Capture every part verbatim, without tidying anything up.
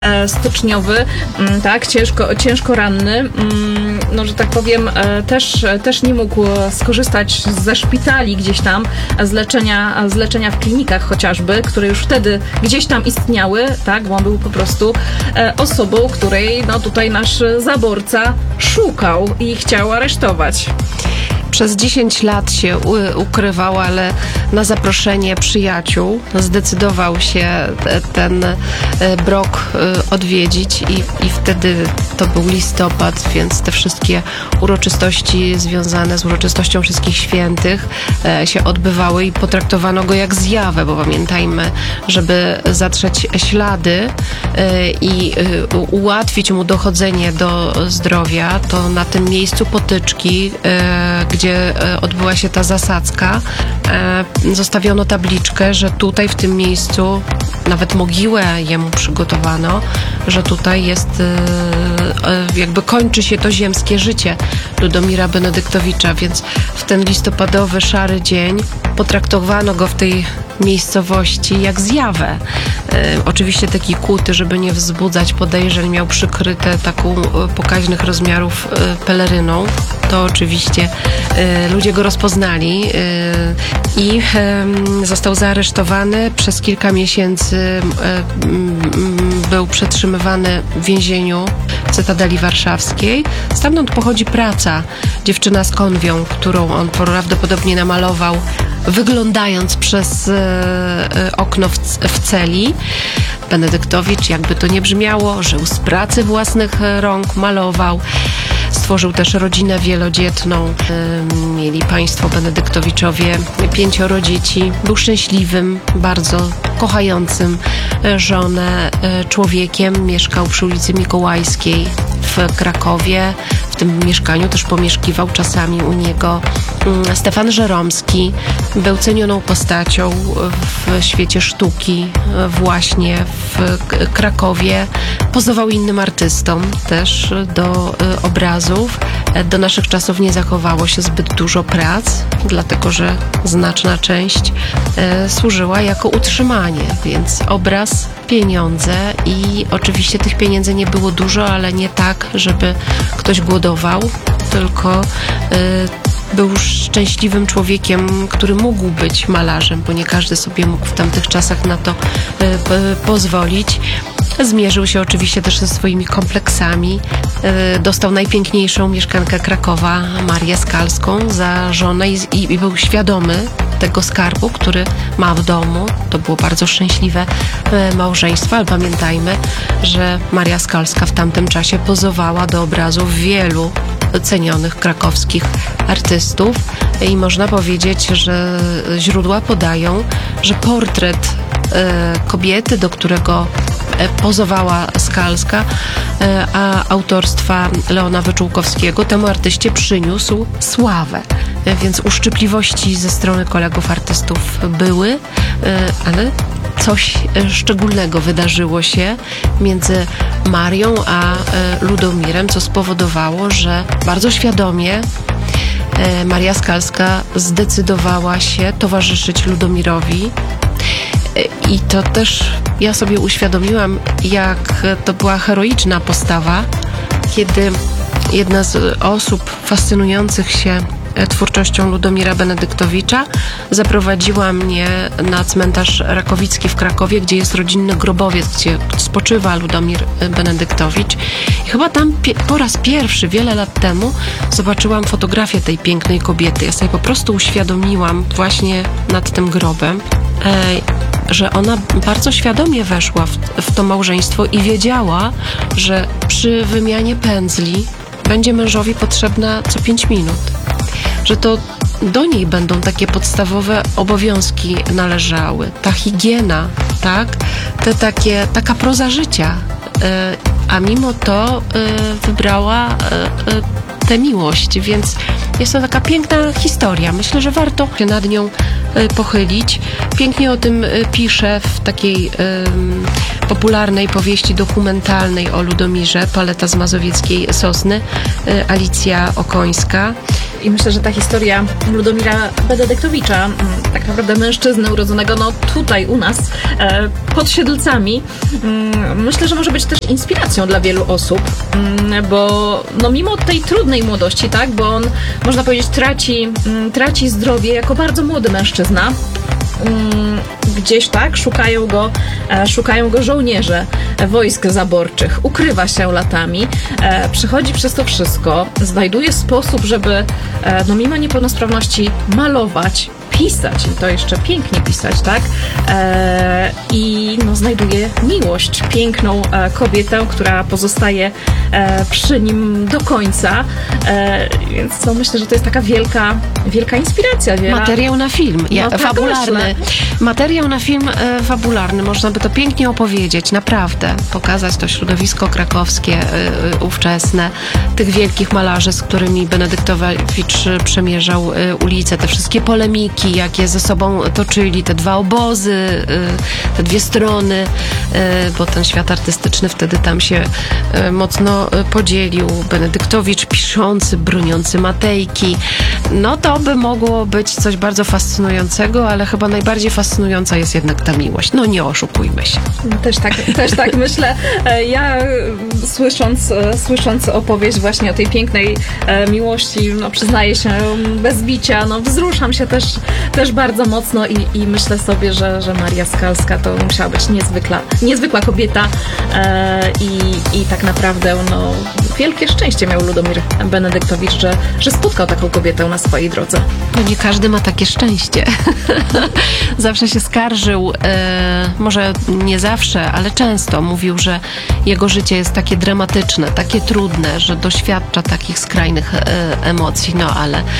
styczniowy, tak, ciężko, ciężko ranny, no, że tak powiem, też, też nie mógł skorzystać ze szpitali gdzieś tam, z leczenia, z leczenia w klinikach chociażby, które już wtedy gdzieś tam istniały, tak, bo on był po prostu osobą, której, no, tutaj nasz zaborca szukał i chciał aresztować. Przez dziesięć lat się ukrywał, ale na zaproszenie przyjaciół zdecydował się ten Brok odwiedzić i, i wtedy to był listopad, więc te wszystkie uroczystości związane z uroczystością Wszystkich Świętych się odbywały i potraktowano go jak zjawę, bo pamiętajmy, żeby zatrzeć ślady i ułatwić mu dochodzenie do zdrowia, to na tym miejscu potyczki, gdzie odbyła się ta zasadzka, zostawiono tabliczkę, że tutaj w tym miejscu nawet mogiłę jemu przygotowano, że tutaj jest, jakby kończy się to ziemskie życie Ludomira Benedyktowicza, więc w ten listopadowy, szary dzień potraktowano go w tej miejscowości jak zjawę. E, oczywiście taki kuty, żeby nie wzbudzać podejrzeń, miał przykryte taką e, pokaźnych rozmiarów e, peleryną. To oczywiście e, ludzie go rozpoznali e, i e, został zaaresztowany. Przez kilka miesięcy e, m, był przetrzymywany w więzieniu w Cytadeli Warszawskiej. Stamtąd pochodzi praca Dziewczyna z konwią, którą on prawdopodobnie namalował, wyglądając przez e, e, okno w, w celi. Benedyktowicz, jakby to nie brzmiało, żył z pracy własnych rąk, malował. Stworzył też rodzinę wielodzietną. E, mieli państwo Benedyktowiczowie pięcioro dzieci. Był szczęśliwym, bardzo kochającym żonę e, człowiekiem. Mieszkał przy ulicy Mikołajskiej w Krakowie. W tym mieszkaniu też pomieszkiwał czasami u niego Stefan Żeromski. Był cenioną postacią w świecie sztuki właśnie w Krakowie. Pozował innym artystom też do obrazów. Do naszych czasów nie zachowało się zbyt dużo prac, dlatego że znaczna część służyła jako utrzymanie, więc obraz, pieniądze i oczywiście tych pieniędzy nie było dużo, ale nie tak, żeby ktoś głodował, tylko był szczęśliwym człowiekiem, który mógł być malarzem, bo nie każdy sobie mógł w tamtych czasach na to pozwolić. Zmierzył się oczywiście też ze swoimi kompleksami. Dostał najpiękniejszą mieszkankę Krakowa, Marię Skalską, za żonę i, i był świadomy tego skarbu, który ma w domu. To było bardzo szczęśliwe małżeństwo, ale pamiętajmy, że Maria Skalska w tamtym czasie pozowała do obrazów wielu cenionych krakowskich artystów i można powiedzieć, że źródła podają, że portret e, kobiety, do którego pozowała Skalska, a autorstwa Leona Wyczółkowskiego temu artyście przyniósł sławę. Więc uszczypliwości ze strony kolegów artystów były, ale coś szczególnego wydarzyło się między Marią a Ludomirem, co spowodowało, że bardzo świadomie Maria Skalska zdecydowała się towarzyszyć Ludomirowi. I to też ja sobie uświadomiłam, jak to była heroiczna postawa, kiedy jedna z osób fascynujących się twórczością Ludomira Benedyktowicza zaprowadziła mnie na cmentarz Rakowicki w Krakowie, gdzie jest rodzinny grobowiec, gdzie spoczywa Ludomir Benedyktowicz. I chyba tam po raz pierwszy, wiele lat temu, zobaczyłam fotografię tej pięknej kobiety. Ja sobie po prostu uświadomiłam właśnie nad tym grobem, że ona bardzo świadomie weszła w, w to małżeństwo i wiedziała, że przy wymianie pędzli będzie mężowi potrzebna co pięć minut. Że to do niej będą takie podstawowe obowiązki należały. Ta higiena, tak? Te takie, taka proza życia. A mimo to wybrała tę miłość, więc jest to taka piękna historia. Myślę, że warto się nad nią pochylić. Pięknie o tym pisze w takiej um, popularnej powieści dokumentalnej o Ludomirze, Paleta z Mazowieckiej Sosny, Alicja Okońska. I myślę, że ta historia Ludomira Benedyktowicza, mm, tak naprawdę mężczyzny urodzonego no tutaj u nas, e, pod Siedlcami, mm, myślę, że może być też inspiracją dla wielu osób, mm, bo no mimo tej trudnej młodości, tak, bo on, można powiedzieć, traci, mm, traci zdrowie jako bardzo młody mężczyzna. Gdzieś tak szukają go, e, szukają go żołnierze wojsk zaborczych, ukrywa się latami, e, przechodzi przez to wszystko, znajduje sposób, żeby e, no mimo niepełnosprawności malować, pisać i to jeszcze pięknie pisać, tak? E, I no, znajduje miłość, piękną e, kobietę, która pozostaje e, przy nim do końca, e, więc no, myślę, że to jest taka wielka, wielka inspiracja. Wiele... Materiał na film, ja, No, tak, fabularny. myślę. Materiał na film e, fabularny, można by to pięknie opowiedzieć, naprawdę. Pokazać to środowisko krakowskie, e, e, ówczesne, tych wielkich malarzy, z którymi Benedyktowicz przemierzał e, ulice, te wszystkie polemiki, jakie ze sobą toczyli, te dwa obozy, e, te dwie strony, e, bo ten świat artystyczny wtedy tam się e, mocno e, podzielił. Benedyktowicz piszący, broniący Matejki. No to by mogło być coś bardzo fascynującego, ale chyba najbardziej fascynująca jest jednak ta miłość. No nie oszukujmy się. Też tak, też tak myślę. E, Ja e, słysząc, e, słysząc opowieść właśnie o tej pięknej e, miłości, no przyznaję się, bez bicia, no wzruszam się też, też bardzo mocno i, i myślę sobie, że, że Maria Skalska to musiała być niezwykła, niezwykła kobieta e, i, i tak naprawdę no, wielkie szczęście miał Ludomir Benedyktowicz, że, że spotkał taką kobietę na swojej drodze. No nie każdy ma takie szczęście. Zawsze się skarżył, e, może nie zawsze, ale często mówił, że jego życie jest takie dramatyczne, takie trudne, że doświadcza takich skrajnych e, emocji, no ale e,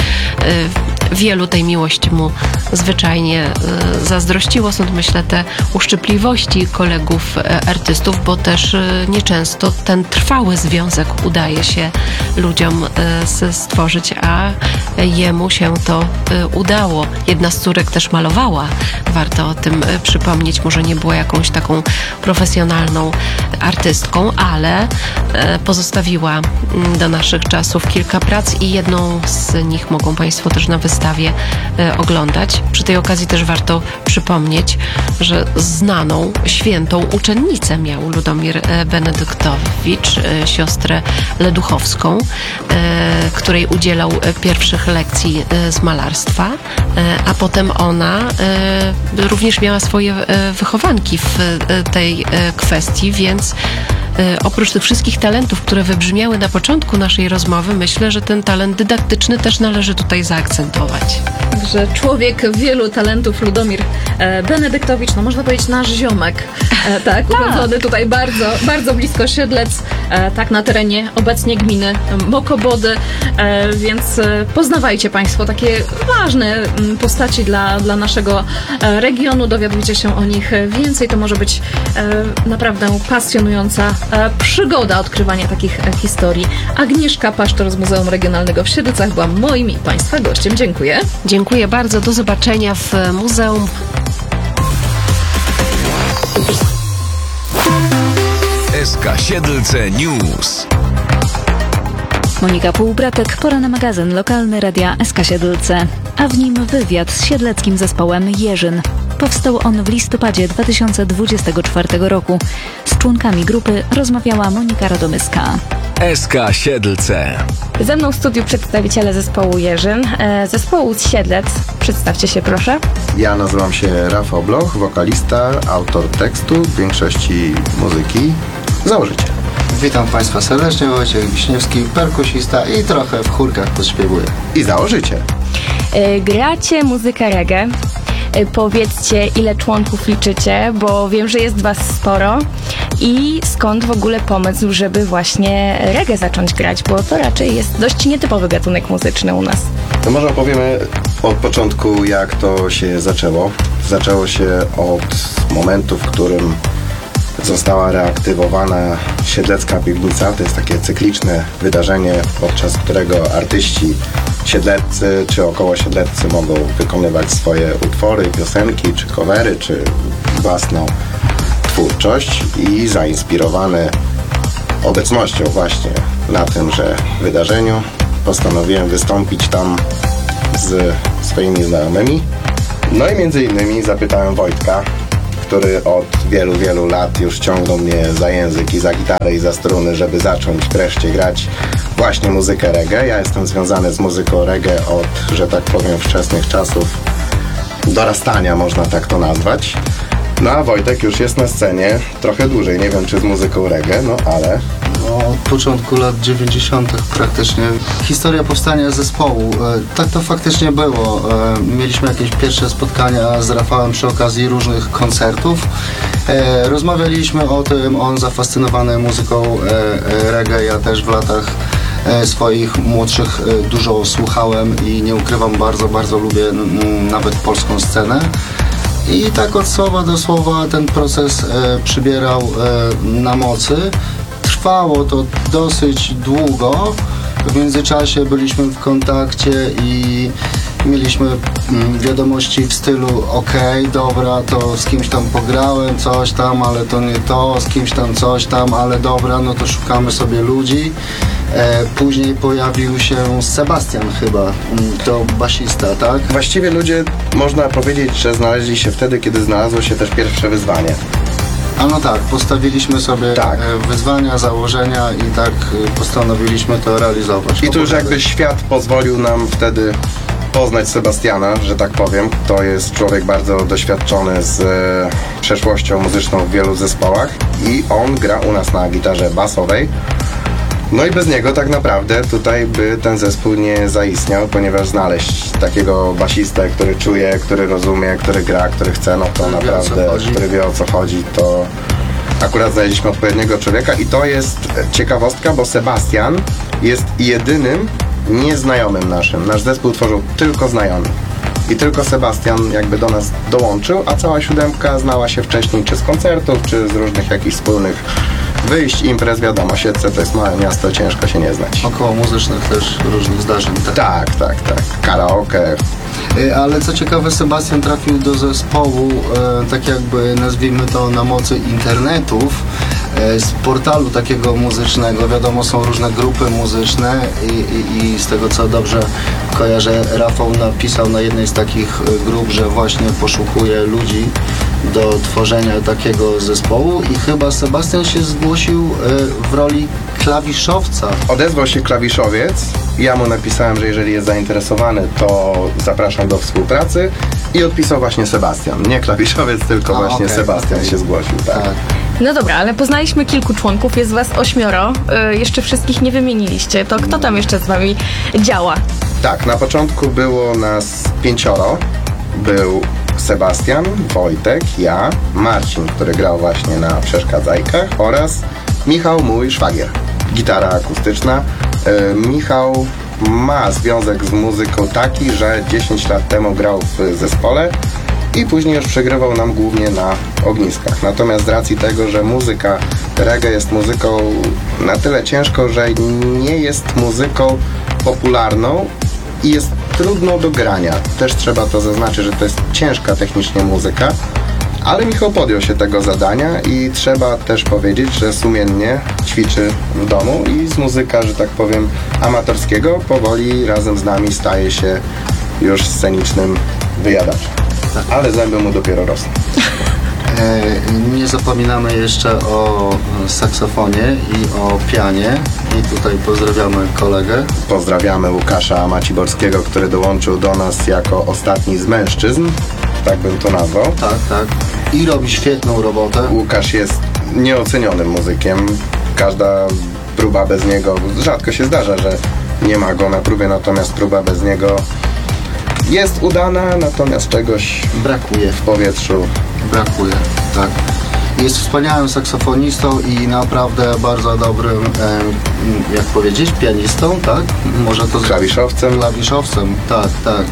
wielu tej miłości mu zwyczajnie e, zazdrościło, stąd myślę te uszczypliwości kolegów e, artystów, bo też e, nieczęsto ten trwały związek udaje się ludziom e, stworzyć, a jemu się to e, udało. Jedna z córek też malowała, warto o tym e, przypomnieć, może nie była jakąś taką profesjonalną artystką, ale e, pozostawiła m, do naszych czasów kilka prac i jedną z nich mogą Państwo też na wystawie e, oglądać. Przy tej okazji też warto przypomnieć, że znaną, świętą uczennicę miał Ludomir e, Benedyktowicz, e, siostrę Leduchowską, e, której udzielał e, pierwszych lekcji e, z malarstwa, e, a potem ona e, również miała swoje e, wychowanki w e, tej e, kwestii, więc e, oprócz tych wszystkich talentów, które wybrzmiały na początku naszej rozmowy, myślę, że ten talent dydaktyczny też należy tutaj zaakcentować. Także człowiek wielu talentów, Ludomir e, Benedyktowicz, no można powiedzieć nasz ziomek, e, tak, urodzony tutaj bardzo, bardzo blisko Siedlec, e, tak na terenie obecnie gminy Mokobody, e, więc e, poznawajcie Państwo takie ważne m, postaci dla, dla naszego e, regionu, dowiadujcie się o nich więcej, to może być e, naprawdę pasjonująca e, przygoda odkrywania takich e, historii. Agnieszka Paszczor z Muzeum Regionalnego w Siedlcach była moim i Państwa gościem. Dziękuję. Dziękuję bardzo. Do zobaczenia w muzeum. S K Siedlce News. Monika Półbratek, pora na magazyn lokalny Radia S K Siedlce, a w nim wywiad z siedleckim zespołem Jerzyn. Powstał on w listopadzie dwa tysiące dwudziestego czwartego roku. Z członkami grupy rozmawiała Monika Radomyska. S K Siedlce. Ze mną w studiu przedstawiciele zespołu Jerzyn, e, zespołu z Siedlec. Przedstawcie się proszę. Ja nazywam się Rafał Bloch, wokalista, autor tekstu, w większości muzyki, założyciel. Witam Państwa serdecznie, Wojciech Wiśniewski, perkusista i trochę w chórkach podśpiewuję. I założyciel. E, gracie muzykę reggae. E, powiedzcie, ile członków liczycie, bo wiem, że jest was sporo. I skąd w ogóle pomysł, żeby właśnie reggae zacząć grać, bo to raczej jest dość nietypowy gatunek muzyczny u nas. To może opowiemy od początku, jak to się zaczęło. Zaczęło się od momentu, w którym została reaktywowana Siedlecka Piwnica. To jest takie cykliczne wydarzenie, podczas którego artyści siedleccy czy około siedleccy mogą wykonywać swoje utwory, piosenki, czy covery, czy własną twórczość, i zainspirowany obecnością właśnie na tymże wydarzeniu postanowiłem wystąpić tam z swoimi znajomymi. No i między innymi zapytałem Wojtka, który od wielu, wielu lat już ciągnął mnie za język i za gitarę i za struny, żeby zacząć wreszcie grać właśnie muzykę reggae. Ja jestem związany z muzyką reggae od, że tak powiem, wczesnych czasów dorastania, można tak to nazwać. No a Wojtek już jest na scenie trochę dłużej, nie wiem czy z muzyką reggae, no ale... No, od początku lat dziewięćdziesiątych praktycznie. Historia powstania zespołu. E, tak to faktycznie było. E, mieliśmy jakieś pierwsze spotkania z Rafałem przy okazji różnych koncertów. E, rozmawialiśmy o tym, on zafascynowany muzyką e, e, reggae, ja też w latach e, swoich młodszych e, dużo słuchałem i nie ukrywam, bardzo, bardzo lubię m, nawet polską scenę. I tak od słowa do słowa ten proces e, przybierał e, na mocy. Trwało to dosyć długo. W międzyczasie byliśmy w kontakcie i mieliśmy mm, wiadomości w stylu okej, dobra, to z kimś tam pograłem coś tam, ale to nie to, z kimś tam coś tam, ale dobra, no to szukamy sobie ludzi. E, później pojawił się Sebastian chyba, mm, to basista, tak? Właściwie ludzie, można powiedzieć, że znaleźli się wtedy, kiedy znalazło się też pierwsze wyzwanie. A no tak, postawiliśmy sobie Tak. e, wyzwania, założenia i tak e, postanowiliśmy to realizować. I tu już jakby świat pozwolił nam wtedy poznać Sebastiana, że tak powiem. To jest człowiek bardzo doświadczony z e, przeszłością muzyczną w wielu zespołach i on gra u nas na gitarze basowej. No i bez niego tak naprawdę tutaj by ten zespół nie zaistniał, ponieważ znaleźć takiego basistę, który czuje, który rozumie, który gra, który chce, no to Który wie, o co naprawdę, chodzi. który wie o co chodzi, to akurat znaleźliśmy odpowiedniego człowieka i to jest ciekawostka, bo Sebastian jest jedynym nieznajomym naszym. Nasz zespół tworzył tylko znajomy. I tylko Sebastian jakby do nas dołączył, a cała siódemka znała się wcześniej czy z koncertów, czy z różnych jakichś wspólnych wyjść, imprez, wiadomo, Siedlce to jest małe miasto, ciężko się nie znać. Około muzycznych też różnych zdarzeń. Tak. Tak, tak, tak. Karaoke. E, Ale co ciekawe, Sebastian trafił do zespołu, e, tak jakby nazwijmy to na mocy internetów, e, z portalu takiego muzycznego. Wiadomo, są różne grupy muzyczne i, i, i z tego co dobrze kojarzę, Rafał napisał na jednej z takich e, grup, że właśnie poszukuje ludzi do tworzenia takiego zespołu i chyba Sebastian się zgłosił e, w roli klawiszowca. Odezwał się klawiszowiec. Ja mu napisałem, że jeżeli jest zainteresowany, to zapraszam do współpracy i odpisał właśnie Sebastian. Nie klawiszowiec, tylko A, właśnie okej, Sebastian okej. się zgłosił. Tak. Tak. No dobra, ale poznaliśmy kilku członków, jest was ośmioro, y, jeszcze wszystkich nie wymieniliście. To kto tam jeszcze z wami działa? Tak, na początku było nas pięcioro. Był Sebastian, Wojtek, ja, Marcin, który grał właśnie na przeszkadzajkach oraz Michał, mój szwagier. Gitara akustyczna. E, Michał ma związek z muzyką taki, że dziesięć lat temu grał w zespole i później już przegrywał nam głównie na ogniskach. Natomiast z racji tego, że muzyka reggae jest muzyką na tyle ciężką, że nie jest muzyką popularną i jest trudno do grania. Też trzeba to zaznaczyć, że to jest ciężka technicznie muzyka, ale Michał podjął się tego zadania i trzeba też powiedzieć, że sumiennie ćwiczy w domu i z muzyka, że tak powiem, amatorskiego powoli razem z nami staje się już scenicznym wyjadaczem. Ale zęby mu dopiero rosną. E, Nie zapominamy jeszcze o saksofonie i o pianie. I tutaj pozdrawiamy kolegę. Pozdrawiamy Łukasza Maciborskiego, który dołączył do nas jako ostatni z mężczyzn. Tak bym to nazwał. Tak, tak. I robi świetną robotę. Łukasz jest nieocenionym muzykiem. Każda próba bez niego, rzadko się zdarza, że nie ma go na próbie, natomiast próba bez niego jest udana, natomiast czegoś Brakuje. w powietrzu. Brakuje, tak. Jest wspaniałym saksofonistą i naprawdę bardzo dobrym, e, jak powiedzieć, pianistą, tak? Może to z Klawiszowcem. klawiszowcem, tak, tak.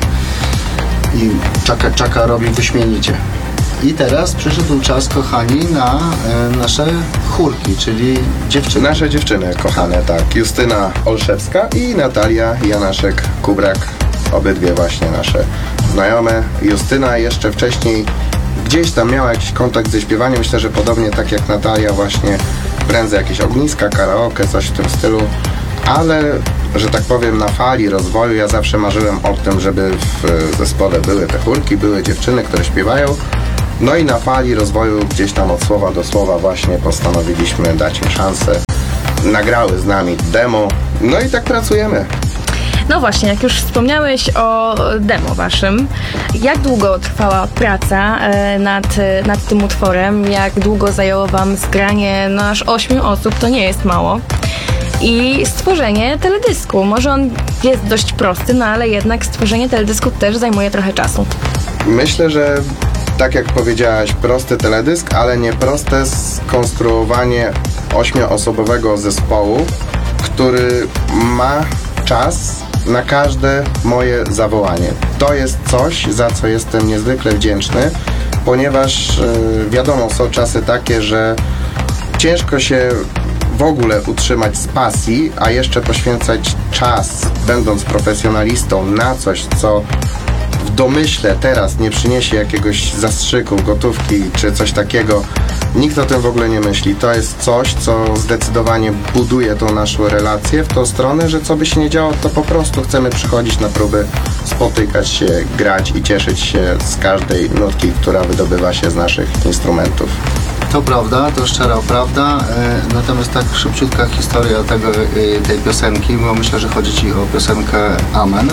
I czaka, czaka robi wyśmienicie. I teraz przyszedł czas, kochani, na e, nasze chórki, czyli dziewczyny. Nasze dziewczyny kochane, tak. Justyna Olszewska i Natalia Janaszek-Kubrak. Obydwie właśnie nasze znajome. Justyna jeszcze wcześniej gdzieś tam miała jakiś kontakt ze śpiewaniem. Myślę, że podobnie tak jak Natalia właśnie prędzej jakieś ogniska, karaoke, coś w tym stylu. Ale że tak powiem, na fali rozwoju. Ja zawsze marzyłem o tym, żeby w zespole były te chórki, były dziewczyny, które śpiewają. No i na fali rozwoju gdzieś tam od słowa do słowa właśnie postanowiliśmy dać im szansę. Nagrały z nami demo, no i tak pracujemy. No właśnie, jak już wspomniałeś o demo waszym, jak długo trwała praca e, nad, nad tym utworem? Jak długo zajęło wam zgranie no aż ośmiu osób? To nie jest mało. I stworzenie teledysku. Może on jest dość prosty, no ale jednak stworzenie teledysku też zajmuje trochę czasu. Myślę, że tak jak powiedziałaś, prosty teledysk, ale nie proste skonstruowanie ośmioosobowego zespołu, który ma czas na każde moje zawołanie. To jest coś, za co jestem niezwykle wdzięczny, ponieważ yy, wiadomo, są czasy takie, że ciężko się w ogóle utrzymać z pasji, a jeszcze poświęcać czas, będąc profesjonalistą, na coś, co w domyśle teraz nie przyniesie jakiegoś zastrzyku, gotówki czy coś takiego. Nikt o tym w ogóle nie myśli. To jest coś, co zdecydowanie buduje tą naszą relację w tą stronę, że co by się nie działo, to po prostu chcemy przychodzić na próby, spotykać się, grać i cieszyć się z każdej nutki, która wydobywa się z naszych instrumentów. To prawda, to szczera prawda, e, natomiast tak szybciutka historia tego, e, tej piosenki, bo myślę, że chodzi Ci o piosenkę Amen.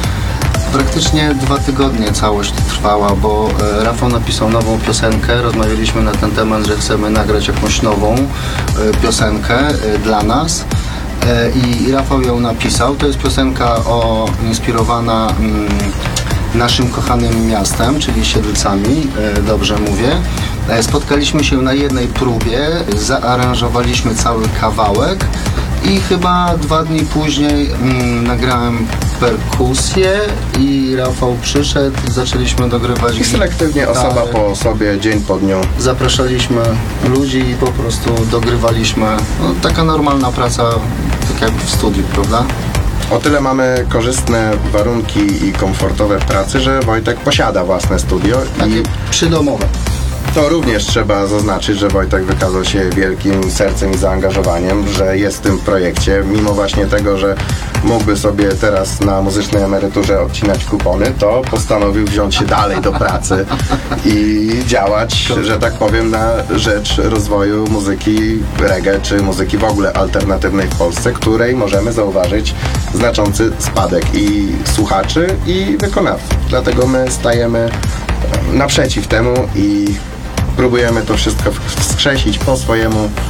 Praktycznie dwa tygodnie całość trwała, bo e, Rafał napisał nową piosenkę, rozmawialiśmy na ten temat, że chcemy nagrać jakąś nową e, piosenkę e, dla nas e, i Rafał ją napisał. To jest piosenka o, inspirowana mm, naszym kochanym miastem, czyli Siedlcami, e, dobrze mówię. E, spotkaliśmy się na jednej próbie, zaaranżowaliśmy cały kawałek i chyba dwa dni później mm, nagrałem perkusję i Rafał przyszedł, zaczęliśmy dogrywać. I selektywnie, osoba gitary. po osobie, dzień po dniu. Zapraszaliśmy ludzi i po prostu dogrywaliśmy. No, taka normalna praca, tak jak w studiu, prawda? O tyle mamy korzystne warunki i komfortowe w pracy, że Wojtek posiada własne studio Takie i przydomowe. to również trzeba zaznaczyć, że Wojtek wykazał się wielkim sercem i zaangażowaniem, że jest w tym projekcie, mimo właśnie tego, że mógłby sobie teraz na muzycznej emeryturze odcinać kupony, to postanowił wziąć się dalej do pracy i działać, że tak powiem, na rzecz rozwoju muzyki reggae, czy muzyki w ogóle alternatywnej w Polsce, której możemy zauważyć znaczący spadek i słuchaczy, i wykonawców. Dlatego my stajemy naprzeciw temu i próbujemy to wszystko wskrzesić po swojemu